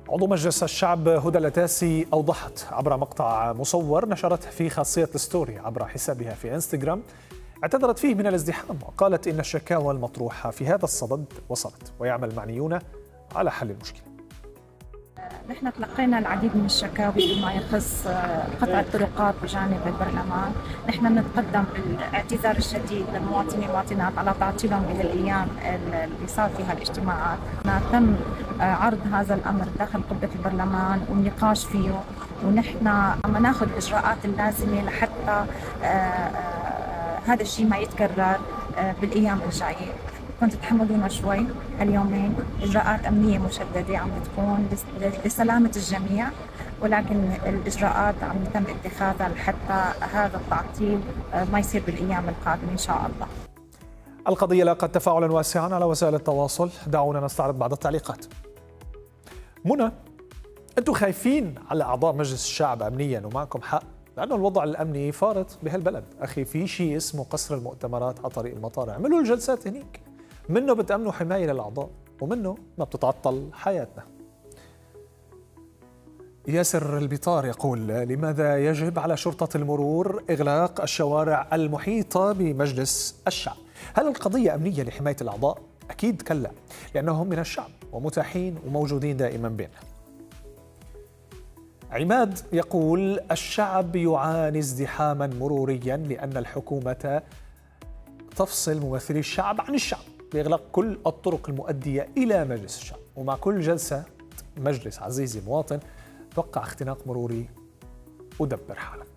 عضو مجلس الشعب هدى العتاسي أوضحت عبر مقطع مصور نشرته في خاصية الستوري عبر حسابها في انستغرام، اعتذرت فيه من الازدحام وقالت إن الشكاوى المطروحة في هذا الصدد وصلت ويعمل المعنيون على حل المشكلة. نحن تلقينا العديد من الشكاوي بما يخص قطع الطرقات بجانب البرلمان. نحن نتقدم بالاعتذار الشديد للمواطنين والمواطنات على تعطيلهم بهالايام اللي صار فيها الاجتماعات. تم عرض هذا الامر داخل قبة البرلمان والنقاش فيه، ونحن عم ناخذ الاجراءات اللازمه لحتى هذا الشيء ما يتكرر بالايام الجايه. كنت تحملونا شوي هاليومين، إجراءات أمنية مشددة عم بتكون لسلامة الجميع، ولكن الإجراءات عم يتم اتخاذها لحتى هذا التعطيل ما يصير بالأيام القادمة إن شاء الله. القضية لاقت تفاعلا واسعا على وسائل التواصل، دعونا نستعرض بعض التعليقات. منى: أنتم خايفين على أعضاء مجلس الشعب أمنيا ومعكم حق، لأنه الوضع الأمني فارط بهالبلد. أخي في شيء اسمه قصر المؤتمرات على طريق المطار، اعملوا الجلسات هنيك، منه بتأمنوا حماية للأعضاء ومنه ما بتتعطل حياتنا. ياسر البطار يقول: لماذا يجب على شرطة المرور إغلاق الشوارع المحيطة بمجلس الشعب؟ هل القضية أمنية لحماية الأعضاء؟ أكيد كلا، لأنهم من الشعب ومتاحين وموجودين دائما بيننا. عماد يقول: الشعب يعاني ازدحاما مروريا لأن الحكومة تفصل ممثلي الشعب عن الشعب بإغلاق كل الطرق المؤدية إلى مجلس الشعب، ومع كل جلسة مجلس عزيزي المواطن توقع اختناق مروري ودبر حالك.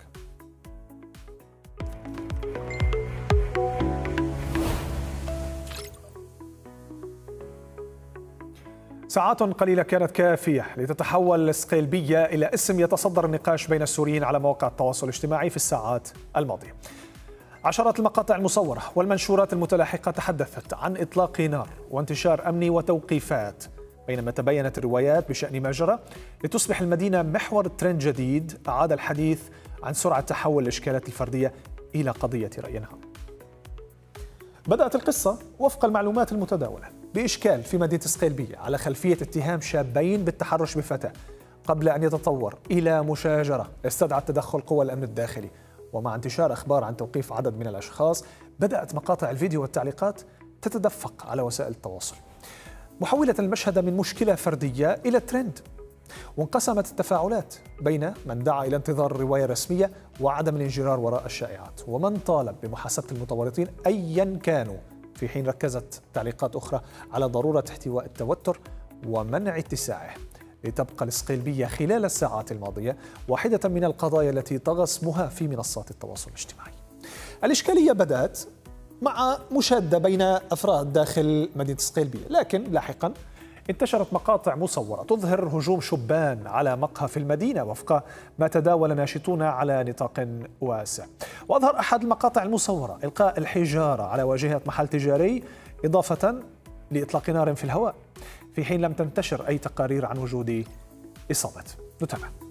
ساعات قليلة كانت كافية لتتحول السقيلبية إلى اسم يتصدر النقاش بين السوريين على مواقع التواصل الاجتماعي في الساعات الماضية. عشرات المقاطع المصورة والمنشورات المتلاحقة تحدثت عن إطلاق نار وانتشار أمني وتوقيفات، بينما تبينت الروايات بشأن ما جرى لتصبح المدينة محور ترند جديد أعاد الحديث عن سرعة تحول الإشكالات الفردية إلى قضية رأي عام. بدأت القصة وفق المعلومات المتداولة بإشكال في مدينة السقيلبية على خلفية اتهام شابين بالتحرش بفتاة، قبل أن يتطور إلى مشاجرة استدعت تدخل قوى الأمن الداخلي. ومع انتشار أخبار عن توقيف عدد من الأشخاص، بدأت مقاطع الفيديو والتعليقات تتدفق على وسائل التواصل، محولة المشهد من مشكلة فردية إلى ترند. وانقسمت التفاعلات بين من دعا إلى انتظار الرواية الرسمية وعدم الانجرار وراء الشائعات، ومن طالب بمحاسبة المتورطين أيا كانوا، في حين ركزت تعليقات أخرى على ضرورة احتواء التوتر ومنع اتساعه، لتبقى السقيلبية خلال الساعات الماضية واحدة من القضايا التي طغى اسمها في منصات التواصل الاجتماعي. الإشكالية بدأت مع مشادة بين أفراد داخل مدينة السقيلبية، لكن لاحقا انتشرت مقاطع مصورة تظهر هجوم شبان على مقهى في المدينة وفق ما تداول ناشطون على نطاق واسع. وأظهر أحد المقاطع المصورة إلقاء الحجارة على واجهة محل تجاري إضافة لإطلاق نار في الهواء، في حين لم تنتشر أي تقارير عن وجود إصابات. نتابع.